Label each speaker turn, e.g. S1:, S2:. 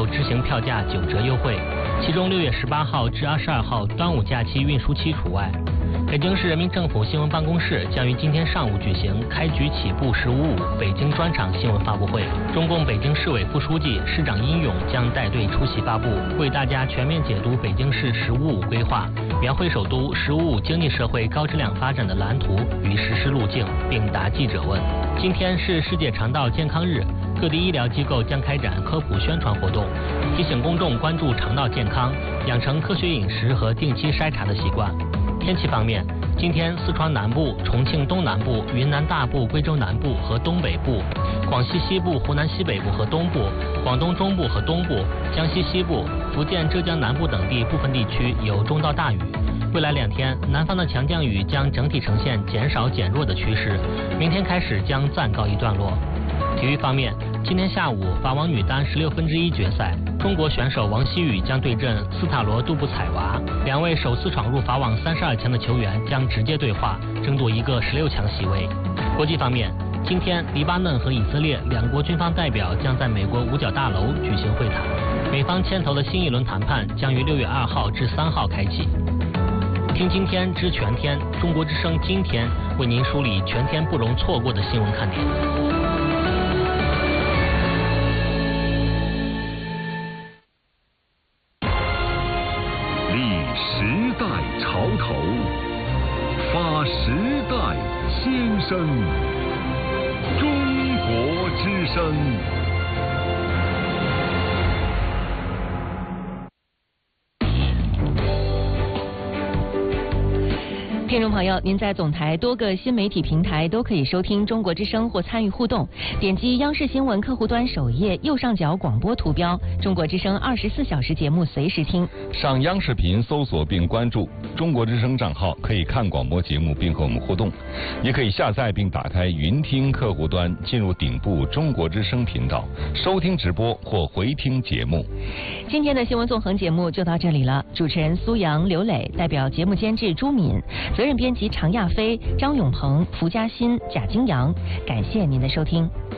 S1: 执行票价9折优惠，其中6月18号至22号端午假期运输期除外。北京市人民政府新闻办公室将于今天上午举行开局起步15.5北京专场新闻发布会，中共北京市委副书记、市长殷勇将带队出席发布，为大家全面解读北京市15.5规划，描绘首都15.5经济社会高质量发展的蓝图与实施路径，并答记者问。今天是世界肠道健康日，各地医疗机构将开展科普宣传活动，提醒公众关注肠道健康，养成科学饮食和定期筛查的习惯。天气方面，今天四川南部、重庆东南部、云南大部、贵州南部和东北部、广西西部、湖南西北部和东部、广东中部和东部、江西西部、福建、浙江南部等地部分地区有中到大雨。未来2天，南方的强降雨将整体呈现减少减弱的趋势，明天开始将暂告一段落。体育方面，今天下午法网女单16分之1决赛，中国选手王曦雨将对阵斯塔罗杜布采娃，2位首次闯入法网32强的球员将直接对话，争夺一个16强席位。国际方面，今天黎巴嫩和以色列2国军方代表将在美国五角大楼举行会谈，美方牵头的新一轮谈判将于6月2号至3号开启。听今天知全天，中国之声今天为您梳理全天不容错过的新闻看点。
S2: 立时代潮头，发时代先声，中国之声。
S3: 听众朋友，您在总台多个新媒体平台都可以收听中国之声或参与互动，点击央视新闻客户端首页右上角广播图标，中国之声24小时节目随时听。
S4: 上央视频搜索并关注中国之声账号，可以看广播节目并和我们互动，也可以下载并打开云听客户端，进入顶部中国之声频道，收听直播或回听节目。
S3: 今天的新闻纵横节目就到这里了，主持人苏阳、刘磊，代表节目监制朱敏，责任编辑常亚飞、张永鹏、蒲嘉欣、贾金阳，感谢您的收听。